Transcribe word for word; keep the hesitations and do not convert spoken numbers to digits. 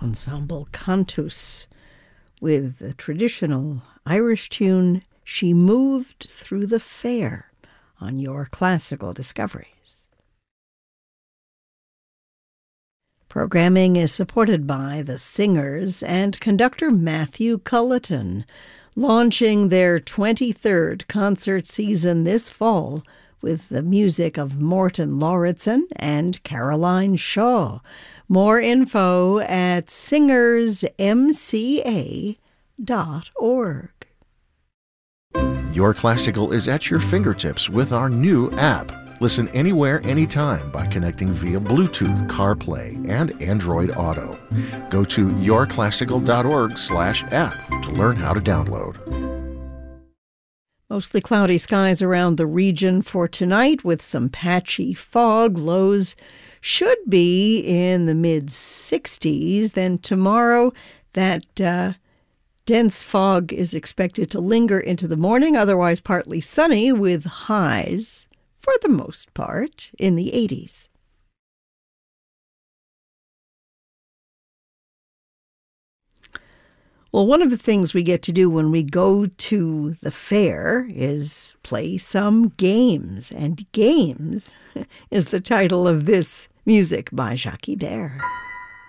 Ensemble Cantus with the traditional Irish tune She Moved Through the Fair on Your Classical Discoveries. Programming is supported by the singers and conductor Matthew Culleton, launching their twenty-third concert season this fall with the music of Morton Lauritsen and Caroline Shaw. More info at singers m c a dot org. Your Classical is at your fingertips with our new app. Listen anywhere, anytime by connecting via Bluetooth, CarPlay, and Android Auto. Go to yourclassical.org slash app to learn how to download. Mostly cloudy skies around the region for tonight with some patchy fog. Lows should be in the mid sixties. Then tomorrow, that uh, dense fog is expected to linger into the morning, otherwise partly sunny with highs, for the most part, in the eighties. Well, one of the things we get to do when we go to the fair is play some games. And Games is the title of this music by Jacques Ibert.